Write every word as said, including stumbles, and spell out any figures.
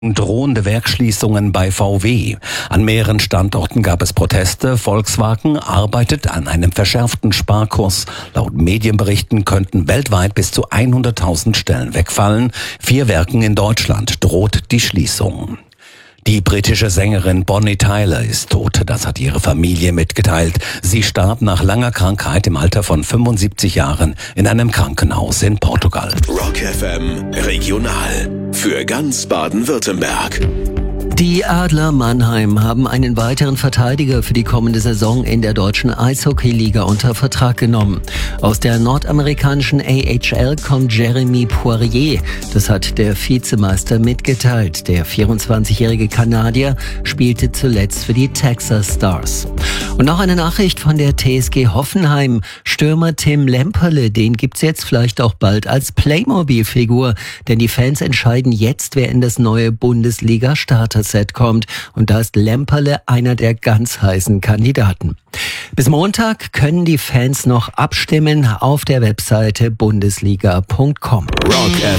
Drohende Werksschließungen bei V W. An mehreren Standorten gab es Proteste. Volkswagen arbeitet an einem verschärften Sparkurs. Laut Medienberichten könnten weltweit bis zu hunderttausend Stellen wegfallen. Vier Werken in Deutschland droht die Schließung. Die britische Sängerin Bonnie Tyler ist tot. Das hat ihre Familie mitgeteilt. Sie starb nach langer Krankheit im Alter von fünfundsiebzig Jahren in einem Krankenhaus in Portugal. Rock F M Regional für ganz Baden-Württemberg. Die Adler Mannheim haben einen weiteren Verteidiger für die kommende Saison in der deutschen Eishockey-Liga unter Vertrag genommen. Aus der nordamerikanischen A H L kommt Jeremy Poirier. Das hat der Vizemeister mitgeteilt. Der vierundzwanzigjährige Kanadier spielte zuletzt für die Texas Stars. Und noch eine Nachricht von der T S G Hoffenheim. Stürmer Tim Lemperle, den gibt's jetzt vielleicht auch bald als Playmobil-Figur. Denn die Fans entscheiden jetzt, wer in das neue Bundesliga-Starter-Set kommt. Und da ist Lemperle einer der ganz heißen Kandidaten. Bis Montag können die Fans noch abstimmen auf der Webseite bundesliga punkt com. Rock F